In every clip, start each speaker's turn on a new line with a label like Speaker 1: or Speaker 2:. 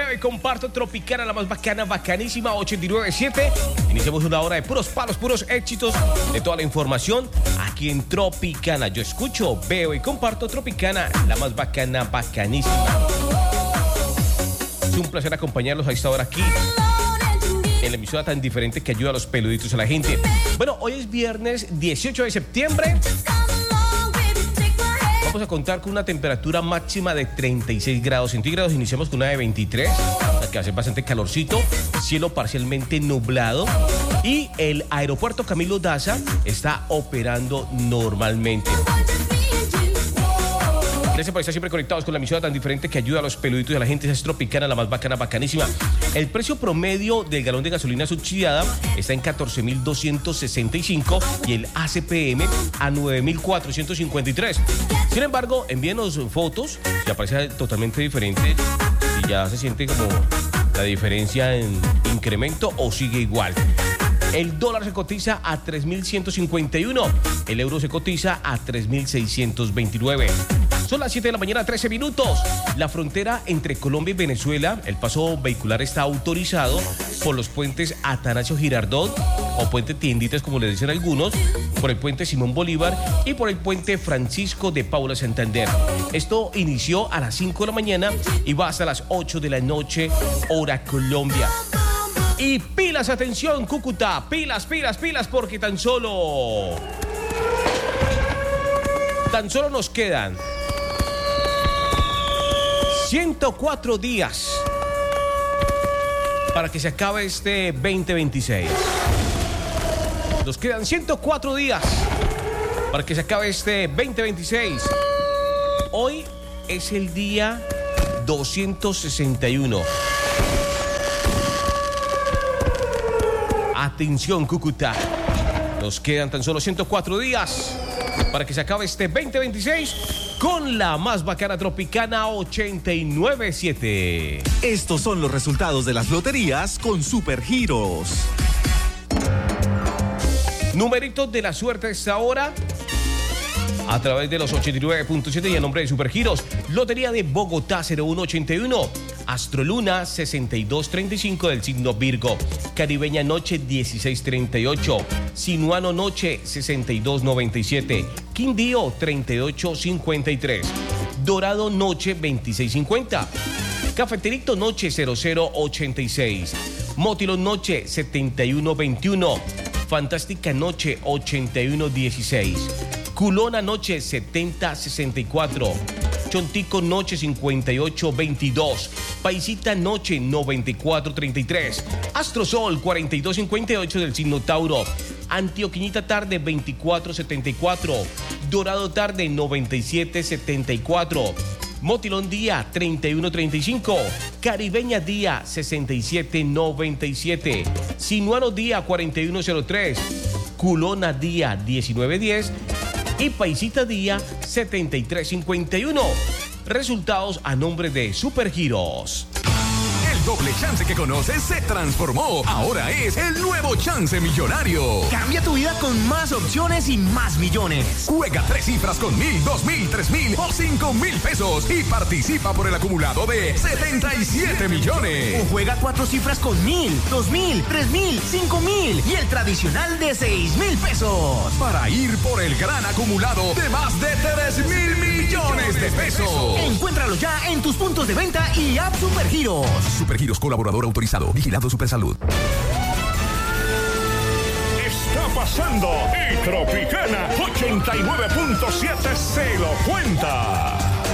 Speaker 1: Veo y comparto Tropicana, la más bacana, bacanísima, 89.7. Iniciamos una hora de puros palos, puros éxitos, de toda la información aquí en Tropicana. Yo escucho, veo y comparto Tropicana, la más bacana, bacanísima. Es un placer acompañarlos a esta hora aquí en la emisora tan diferente que ayuda a los peluditos a la gente. Bueno, hoy es viernes 18 de septiembre. Vamos a contar con una temperatura máxima de 36 grados centígrados. Iniciamos con una de 23, que hace bastante calorcito. Cielo parcialmente nublado. Y el aeropuerto Camilo Daza está operando normalmente. Gracias por estar siempre conectados con la emisora tan diferente que ayuda a los peluditos y a la gente. Es Tropicana, la más bacana, bacanísima. El precio promedio del galón de gasolina subsidiada está en 14.265 y el ACPM a 9.453. Sin embargo, envíenos fotos si aparece totalmente diferente, si ya se siente como la diferencia en incremento o sigue igual. El dólar se cotiza a 3.151, el euro se cotiza a 3.629. Son las 7 de la mañana, 13 minutos. La frontera entre Colombia y Venezuela, el paso vehicular está autorizado por los puentes Atanasio Girardot, o puente Tienditas, como le dicen algunos, por el puente Simón Bolívar y por el puente Francisco de Paula Santander. Esto inició a las 5 de la mañana y va hasta las 8 de la noche, hora Colombia. Y pilas, atención, Cúcuta, pilas, porque tan solo nos quedan 104 días para que se acabe este 2026. Nos quedan 104 días para que se acabe este 2026. Hoy es el día 261. Atención, Cúcuta. Nos quedan tan solo 104 días para que se acabe este 2026 con la más bacana Tropicana 89.7.
Speaker 2: Estos son los resultados de las loterías con Supergiros.
Speaker 1: Numeritos de la suerte a esta hora a través de los 89.7 y a nombre de Supergiros. Lotería de Bogotá 0181. Astroluna 6235 del signo Virgo. Caribeña Noche 1638. Sinuano Noche 6297. Quindío 3853. Dorado Noche 2650. Cafeterito Noche 0086. Motilón Noche 7121. Fantástica Noche 8116. Culona Noche 7064. Chontico Noche 5822. Paisita Noche 9433. Astrosol 4258 del signo Tauro. Antioquinita Tarde 2474. Dorado Tarde 9774. Motilón Día 3135. Caribeña Día 6797. Sinuano Día 4103. Culona Día 1910. Y Paisita Día 7351. Resultados a nombre de Supergiros.
Speaker 3: El doble chance que conoces se transformó. Ahora es el nuevo Chance Millonario.
Speaker 4: Cambia tu vida con más opciones y más millones.
Speaker 3: Juega 3 cifras con 1,000, 2,000, 3,000 o 5,000 pesos y participa por el acumulado de 77 millones.
Speaker 4: O juega 4 cifras con 1,000, 2,000, 3,000, 5,000 y el tradicional de 6,000 pesos.
Speaker 3: Para ir por el gran acumulado de más de 3,000 millones de pesos.
Speaker 4: Encuéntralo ya en tus puntos de venta y app Supergiros.
Speaker 3: Supergiros, colaborador autorizado, vigilado Supersalud.
Speaker 5: Está pasando y Tropicana 89.7 se lo cuenta.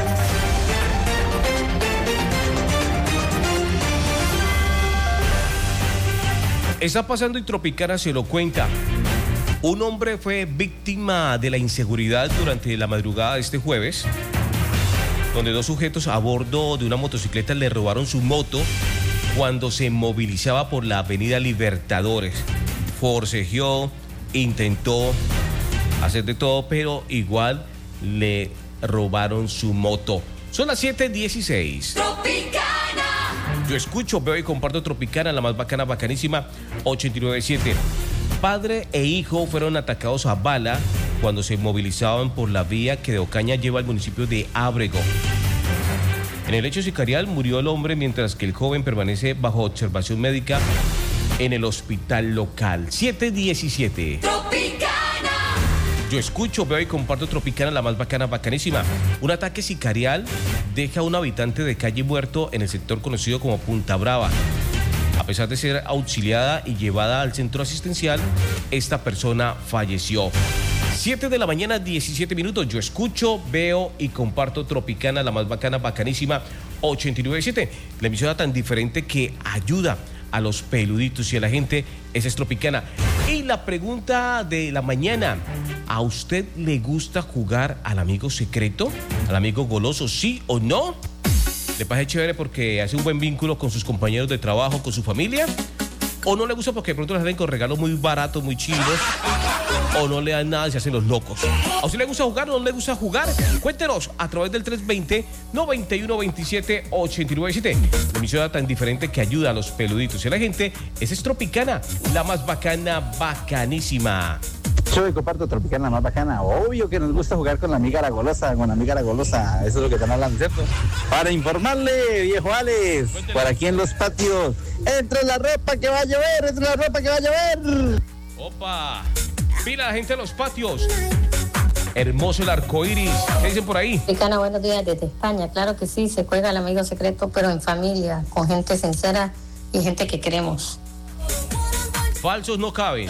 Speaker 1: Está pasando y Tropicana se lo cuenta. Un hombre fue víctima de la inseguridad durante la madrugada de este jueves, donde 2 sujetos a bordo de una motocicleta le robaron su moto cuando se movilizaba por la avenida Libertadores. Forcejeó, intentó hacer de todo, pero igual le robaron su moto. Son las 7:16.
Speaker 6: Tropicana.
Speaker 1: Yo escucho, veo y comparto Tropicana, la más bacana, bacanísima, 89.7. Padre e hijo fueron atacados a bala cuando se movilizaban por la vía que de Ocaña lleva al municipio de Ábrego. En el hecho sicarial murió el hombre mientras que el joven permanece bajo observación médica en el hospital local. 7:17.
Speaker 6: Tropicana.
Speaker 1: Yo escucho, veo y comparto Tropicana, la más bacana, bacanísima. Un ataque sicarial deja a un habitante de calle muerto en el sector conocido como Punta Brava. A pesar de ser auxiliada y llevada al centro asistencial, esta persona falleció. 7 de la mañana, 17 minutos. Yo escucho, veo y comparto Tropicana, la más bacana, bacanísima, 89.7. La emisora tan diferente que ayuda a los peluditos y a la gente. Esa es Tropicana. Y la pregunta de la mañana: ¿a usted le gusta jugar al amigo secreto? ¿Al amigo goloso, sí o no? ¿Le parece chévere porque hace un buen vínculo con sus compañeros de trabajo, con su familia? ¿O no le gusta porque de pronto les dan con regalos muy baratos, muy chimbos? ¿O no le dan nada y se hacen los locos? ¿A usted le gusta jugar o no le gusta jugar? Cuéntenos a través del 320-9127-897. La emisora tan diferente que ayuda a los peluditos y a la gente. Esa es Tropicana, la más bacana, bacanísima.
Speaker 7: Yo comparto Tropicana, la más bacana. Obvio que nos gusta jugar con la amiga la golosa, Eso es lo que están hablando, ¿cierto? Para informarle, viejo Alex, por aquí en los patios. ¡Entre la ropa que va a llover!
Speaker 1: ¡Opa! Mira la gente de los patios. Hermoso el arco iris. ¿Qué dicen por ahí?
Speaker 8: Tropicana, buenos días desde España. Claro que sí, se juega el amigo secreto, pero en familia, con gente sincera y gente que queremos.
Speaker 1: Falsos no caben.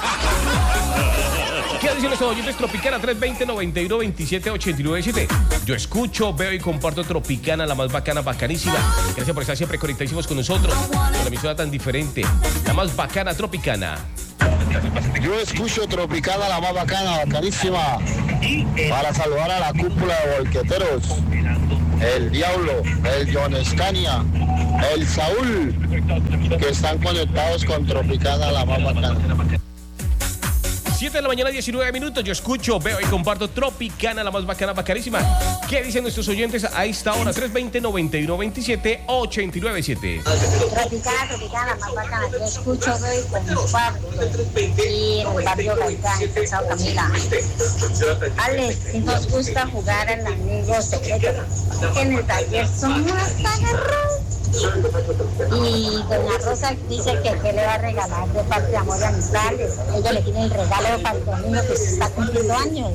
Speaker 1: ¿Qué dicen los oyentes? Tropicana 320-9127-897. Yo escucho, veo y comparto Tropicana, la más bacana, bacanísima. Gracias por estar siempre conectadísimos con nosotros. Con la emisora tan diferente, la más bacana, Tropicana.
Speaker 7: Yo escucho Tropicana, la más bacana, bacanísima. Para saludar a la cúpula de bolqueteros. El Diablo, el John Escania, el Saúl, que están conectados con Tropicana, la más bacana.
Speaker 1: 7 de la mañana, 19 minutos. Yo escucho, veo y comparto Tropicana, la más bacana, bacanísima. ¿Qué dicen nuestros oyentes a esta hora? 320-9127-897.
Speaker 8: Tropicana, la más bacana. Yo escucho, veo y comparto. Y en el barrio Gaitán, en Sao Camila. Alex, si nos gusta jugar al amigo secreto, que en el taller son más agarrados. Y doña Rosa dice que le va a regalar de parte de amor y amistades. Ella le tiene el regalo para el domingo que se está cumpliendo años.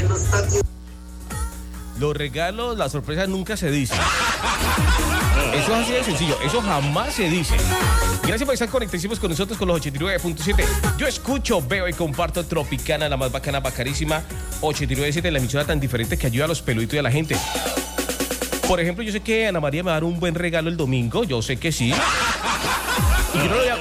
Speaker 1: Los regalos, las sorpresas nunca se dicen. Eso es así de sencillo, eso jamás se dice. Gracias por estar conectados con nosotros con los 89.7. Yo escucho, veo y comparto Tropicana, la más bacana, bacanísima, 89.7, la emisora tan diferente que ayuda a los peluditos y a la gente. Por ejemplo, yo sé que Ana María me va a dar un buen regalo el domingo, yo sé que sí. Y yo no le voy a,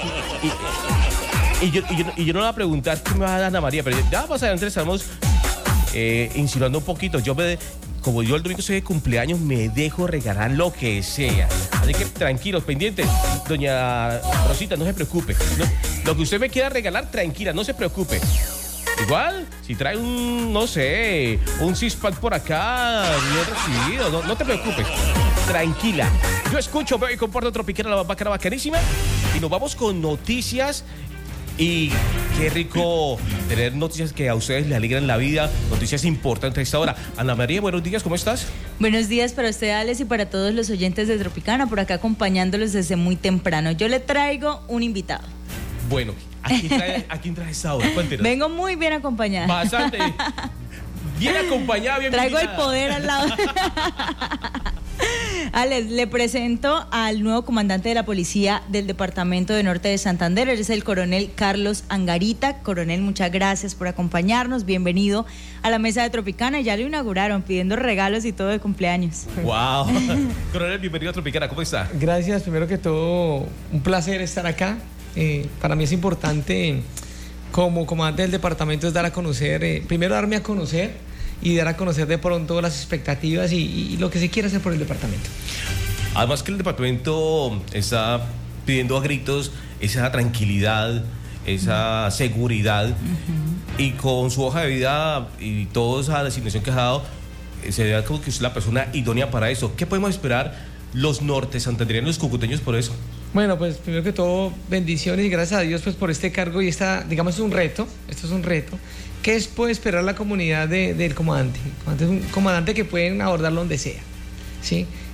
Speaker 1: y yo no le voy a preguntar qué me va a dar Ana María, pero ya más adelante estamos insinuando un poquito. Como yo el domingo soy de cumpleaños, me dejo regalar lo que sea. Así que tranquilos, pendientes. Doña Rosita, no se preocupe. Lo que usted me quiera regalar, tranquila, no se preocupe. Igual, si trae un six-pack por acá, bien recibido, no te preocupes, tranquila. Yo escucho, veo y comparto Tropicana, la bacana, bacanísima. Y nos vamos con noticias. Y qué rico tener noticias que a ustedes les alegran la vida, noticias importantes a esta hora. Ana María, buenos días, ¿cómo estás?
Speaker 9: Buenos días para usted, Alex, y para todos los oyentes de Tropicana, por acá acompañándolos desde muy temprano. Yo le traigo un invitado.
Speaker 1: Bueno, ¿a quién trae esta hora? Cuéntenos.
Speaker 9: Vengo muy bien acompañada.
Speaker 1: Bastante. Bien acompañada, bien
Speaker 9: traigo
Speaker 1: invitada.
Speaker 9: El poder al lado. Alex, le presento al nuevo comandante de la policía del departamento de Norte de Santander. Él es el coronel Carlos Angarita. Coronel, muchas gracias por acompañarnos. Bienvenido a la mesa de Tropicana. Ya lo inauguraron pidiendo regalos y todo de cumpleaños.
Speaker 1: ¡Wow! Coronel, bienvenido a Tropicana. ¿Cómo está?
Speaker 10: Gracias. Primero que todo, un placer estar acá. Para mí es importante, como comandante del departamento, es dar a conocer, primero darme a conocer y dar a conocer de pronto las expectativas y lo que se quiere hacer por el departamento.
Speaker 1: Además que el departamento está pidiendo a gritos esa tranquilidad, esa seguridad, y con su hoja de vida y toda esa designación que ha dado, se ve como que es la persona idónea para eso. ¿Qué podemos esperar los norte santandereanos, los cucuteños por eso?
Speaker 10: Bueno, pues primero que todo, bendiciones y gracias a Dios pues por este cargo y digamos, esto es un reto. ¿Qué puede esperar la comunidad del comandante? El comandante es un comandante que pueden abordarlo donde sea, ¿sí?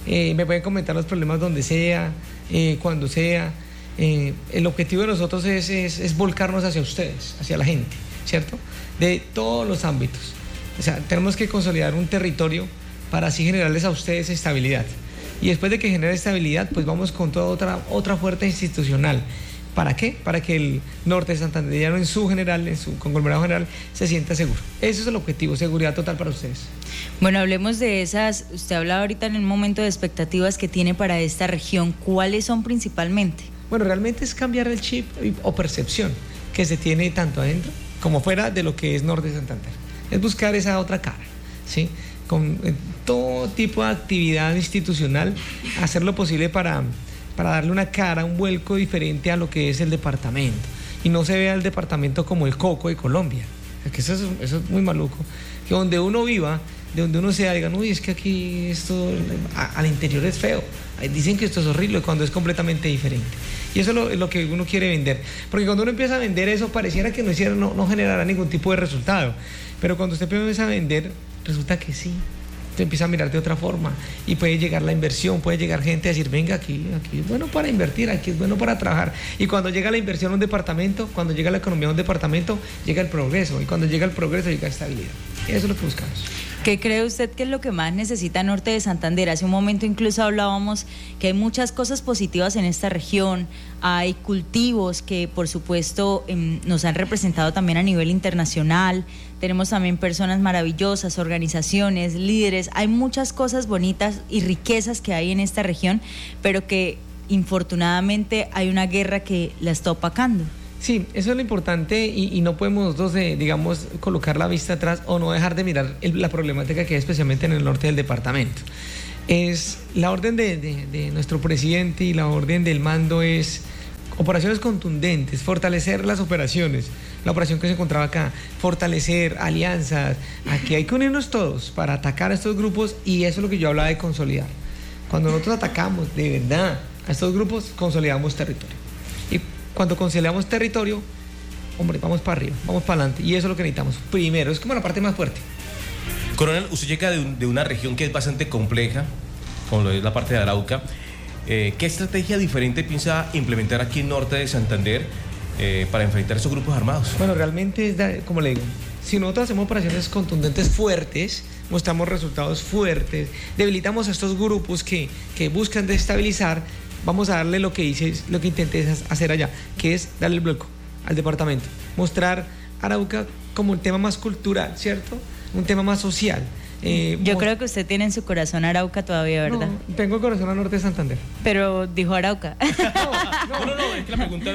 Speaker 10: me pueden comentar los problemas donde sea, cuando sea. El objetivo de nosotros es volcarnos hacia ustedes, hacia la gente, ¿cierto? De todos los ámbitos. O sea, tenemos que consolidar un territorio para así generarles a ustedes estabilidad. Y después de que genere estabilidad, pues vamos con toda otra fuerza institucional. ¿Para qué? Para que el norte santanderiano en su conglomerado general, se sienta seguro. Ese es el objetivo, seguridad total para ustedes.
Speaker 9: Bueno, hablemos de esas, usted hablaba ahorita en el momento de expectativas que tiene para esta región. ¿Cuáles son principalmente?
Speaker 10: Bueno, realmente es cambiar el chip o percepción que se tiene tanto adentro como fuera de lo que es Norte de Santander. Es buscar esa otra cara, ¿sí? Con todo tipo de actividad institucional, hacer lo posible para darle una cara, un vuelco diferente a lo que es el departamento. Y no se vea el departamento como el coco de Colombia. Que eso es muy maluco. Que donde uno viva, de donde uno sea, digan, uy, es que aquí esto al interior es feo. Dicen que esto es horrible cuando es completamente diferente. Y eso es lo que uno quiere vender. Porque cuando uno empieza a vender eso, pareciera que no generará ningún tipo de resultado. Pero cuando usted empieza a vender, resulta que sí. Usted empieza a mirar de otra forma y puede llegar la inversión, puede llegar gente a decir, venga, aquí es bueno para invertir, aquí es bueno para trabajar. Y cuando llega la inversión a un departamento, cuando llega la economía a un departamento, llega el progreso. Y cuando llega el progreso, llega estabilidad. Eso es lo que buscamos.
Speaker 9: ¿Qué cree usted que es lo que más necesita Norte de Santander? Hace un momento incluso hablábamos que hay muchas cosas positivas en esta región, hay cultivos que por supuesto nos han representado también a nivel internacional, tenemos también personas maravillosas, organizaciones, líderes, hay muchas cosas bonitas y riquezas que hay en esta región, pero que infortunadamente hay una guerra que la está opacando.
Speaker 10: Sí, eso es lo importante y no podemos nosotros, digamos, colocar la vista atrás o no dejar de mirar la problemática que hay especialmente en el norte del departamento. Es la orden de nuestro presidente y la orden del mando es operaciones contundentes, fortalecer las operaciones, la operación que se encontraba acá, fortalecer alianzas. Aquí hay que unirnos todos para atacar a estos grupos y eso es lo que yo hablaba de consolidar. Cuando nosotros atacamos de verdad a estos grupos, consolidamos territorio. Y cuando consolidamos territorio, hombre, vamos para arriba, vamos para adelante. Y eso es lo que necesitamos. Primero, es como la parte más fuerte.
Speaker 1: Coronel, usted llega de una región que es bastante compleja, como lo es la parte de Arauca. ¿Qué estrategia diferente piensa implementar aquí en Norte de Santander para enfrentar a esos grupos armados?
Speaker 10: Bueno, realmente, como le digo, si nosotros hacemos operaciones contundentes fuertes, mostramos resultados fuertes, debilitamos a estos grupos que buscan desestabilizar, vamos a darle lo que intenté hacer allá, que es darle el bloqueo al departamento, mostrar Arauca como un tema más cultural, ¿cierto? Un tema más social.
Speaker 9: Yo creo que usted tiene en su corazón Arauca todavía, ¿verdad?
Speaker 10: No, tengo corazón a Norte de Santander.
Speaker 9: Pero dijo Arauca.
Speaker 1: No, es que la pregunta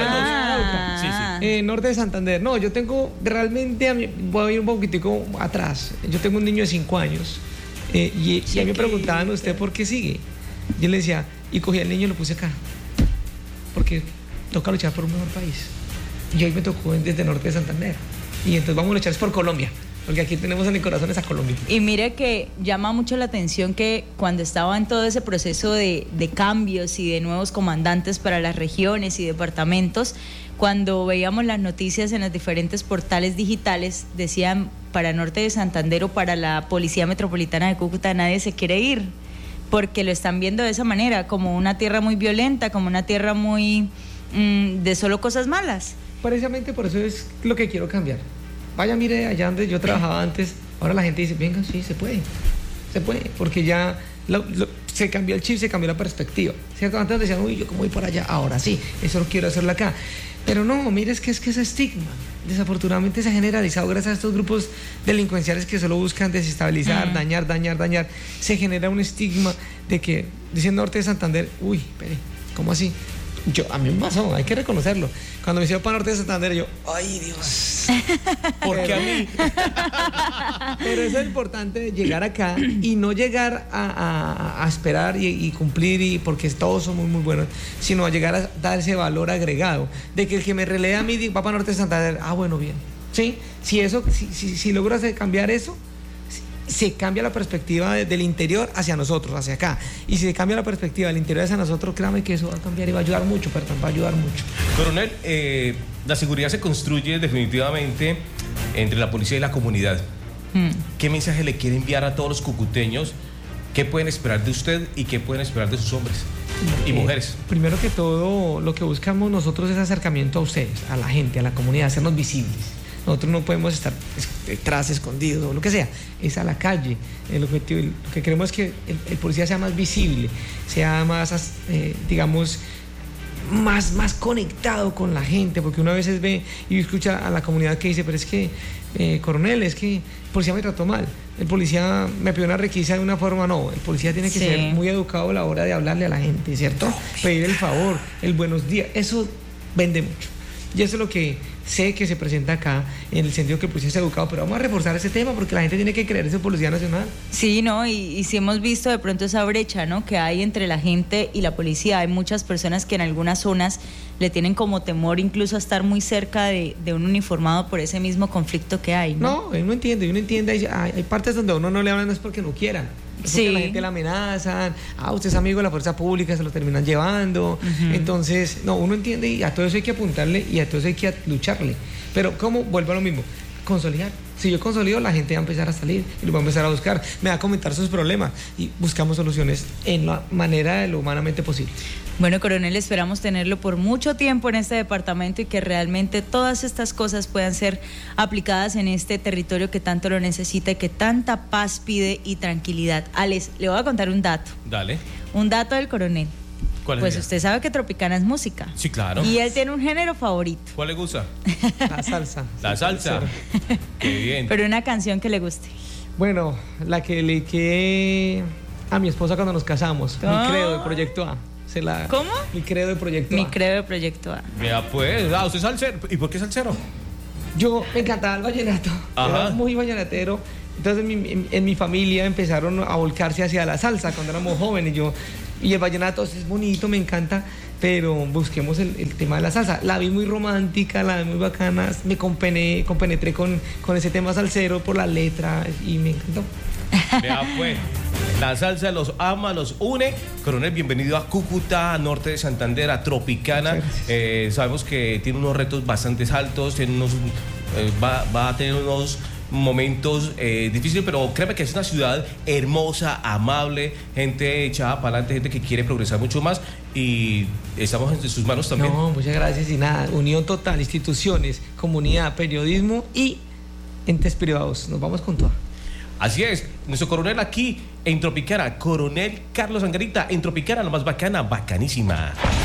Speaker 1: venía
Speaker 10: sí. Norte de Santander. No, yo tengo realmente, voy a ir un poquitico atrás. Yo tengo un niño de 5 años y a mí me preguntaban, ¿usted por qué sigue? Yo le decía, y cogí al niño y lo puse acá. Porque toca luchar por un mejor país. Y hoy me tocó desde Norte de Santander. Y entonces vamos a luchar por Colombia. Porque aquí tenemos en el corazón esa Colombia.
Speaker 9: Y mire que llama mucho la atención que cuando estaba en todo ese proceso de cambios y de nuevos comandantes para las regiones y departamentos, cuando veíamos las noticias en los diferentes portales digitales, decían para Norte de Santander o para la Policía Metropolitana de Cúcuta nadie se quiere ir, porque lo están viendo de esa manera, como una tierra muy violenta, como una tierra muy de solo cosas malas.
Speaker 10: Precisamente por eso es lo que quiero cambiar. Vaya, mire, allá donde yo trabajaba antes, ahora la gente dice, venga, sí, se puede, porque ya se cambió el chip, se cambió la perspectiva, ¿cierto? Antes decían, uy, yo cómo voy por allá, ahora sí, eso lo quiero hacerlo acá. Pero no, mire, es que ese estigma, desafortunadamente se ha generalizado gracias a estos grupos delincuenciales que solo buscan desestabilizar, dañar, se genera un estigma de que, dicen Norte de Santander, uy, espere, ¿cómo así? A mí me pasó, hay que reconocerlo. Cuando me hicieron para Norte de Santander, yo, ay Dios,
Speaker 1: ¿por qué a mí?
Speaker 10: Pero eso es importante, llegar acá y no llegar a esperar y cumplir, porque todos somos muy buenos, sino a llegar a dar ese valor agregado, de que el que me relee a mí va para Norte de Santander, bueno, bien. ¿Sí? Si logras cambiar eso, se cambia la perspectiva del interior hacia nosotros, hacia acá. Y si se cambia la perspectiva del interior hacia nosotros, créame que eso va a cambiar y va a ayudar mucho, va a ayudar mucho.
Speaker 1: Coronel, la seguridad se construye definitivamente entre la policía y la comunidad. ¿Qué mensaje le quiere enviar a todos los cucuteños ¿Qué pueden esperar de usted y qué pueden esperar de sus hombres y mujeres?
Speaker 10: Primero que todo, lo que buscamos nosotros es acercamiento a ustedes, a la gente, a la comunidad, hacernos visibles. Nosotros no podemos estar detrás, escondidos o lo que sea, es a la calle. El objetivo, lo que queremos es que el policía sea más visible, sea más, digamos, más conectado con la gente, porque uno a veces ve y escucha a la comunidad que dice, pero es que, coronel, es que el policía me trató mal, el policía me pidió una requisa de una forma. No, el policía tiene que ser muy educado a la hora de hablarle a la gente, ¿cierto? Pedir el favor, el buenos días, eso vende mucho. Y eso es lo que sé que se presenta acá, en el sentido que el policía es educado, pero vamos a reforzar ese tema porque la gente tiene que creer en su Policía Nacional.
Speaker 9: Sí, ¿no? Y sí hemos visto de pronto esa brecha, ¿no?, que hay entre la gente y la policía. Hay muchas personas que en algunas zonas le tienen como temor incluso a estar muy cerca de un uniformado por ese mismo conflicto que hay, ¿no?
Speaker 10: No, uno entiende, hay partes donde a uno no le hablan, no es porque no quieran. Porque a la gente la amenazan, usted es amigo de la fuerza pública, se lo terminan llevando. Entonces, no, uno entiende y a todo eso hay que apuntarle y a todo eso hay que lucharle. Pero ¿cómo? Vuelvo a lo mismo, consolidar. Si yo consolido, la gente va a empezar a salir y lo va a empezar a buscar, me va a comentar sus problemas y buscamos soluciones en la manera de lo humanamente posible.
Speaker 9: Bueno, coronel, esperamos tenerlo por mucho tiempo en este departamento y que realmente todas estas cosas puedan ser aplicadas en este territorio que tanto lo necesita y que tanta paz pide y tranquilidad. Alex, le voy a contar un dato.
Speaker 1: Dale.
Speaker 9: Un dato del coronel.
Speaker 1: ¿Cuál es?
Speaker 9: Pues usted sabe que Tropicana es música.
Speaker 1: Sí, claro.
Speaker 9: Y él tiene un género favorito.
Speaker 1: ¿Cuál le gusta?
Speaker 10: La salsa.
Speaker 1: La salsa. Qué bien.
Speaker 9: Pero una canción que le guste.
Speaker 10: Bueno, la que le quedé a mi esposa cuando nos casamos. Mi credo de Proyecto A.
Speaker 9: ¿Cómo?
Speaker 10: Mi credo de Proyecto A.
Speaker 9: Mi credo de Proyecto A.
Speaker 1: Vea pues, usted es salsero. ¿Y por qué salsero?
Speaker 10: Yo me encantaba el vallenato. Era muy vallenatero. Entonces en mi familia empezaron a volcarse hacia la salsa cuando éramos jóvenes. Y el vallenato es bonito, me encanta, pero busquemos el tema de la salsa. La vi muy romántica, la vi muy bacana, me compenetré con ese tema salsero por la letra y me encantó.
Speaker 1: Vea pues, la salsa los ama, los une. Coronel, bienvenido a Cúcuta, norte de Santander, a Tropicana. Sabemos que tiene unos retos bastante altos, va a tener unos momentos difíciles, pero créeme que es una ciudad hermosa, amable, gente echada para adelante, gente que quiere progresar mucho más y estamos en sus manos también.
Speaker 10: No, muchas gracias y nada, unión total, instituciones, comunidad, periodismo y entes privados, nos vamos con todo.
Speaker 1: Así es, nuestro coronel aquí en Tropicana, coronel Carlos Angarita, en Tropicana, la más bacana, bacanísima.